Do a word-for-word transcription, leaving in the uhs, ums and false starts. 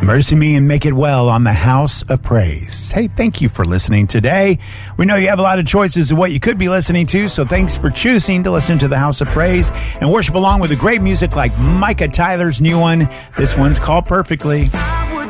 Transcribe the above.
Mercy me and make it well on the House of Praise. Hey, thank you for listening today. We know you have a lot of choices of what you could be listening to, so thanks for choosing to listen to the House of Praise and worship along with the great music like Micah Tyler's new one. This one's called Perfectly.